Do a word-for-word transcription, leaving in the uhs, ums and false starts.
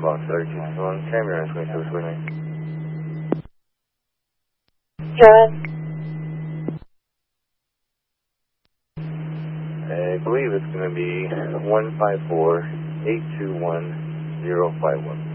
box thirty-two one, Cameron, twenty-two twenty. John? I believe it's going to be one five four eight two one zero five one.